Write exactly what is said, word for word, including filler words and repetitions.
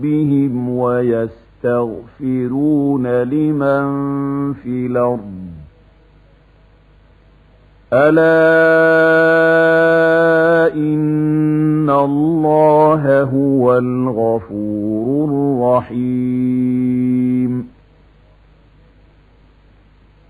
ربهم ويستغفرون لمن في الأرض ألا إن الله هو الغفور الرحيم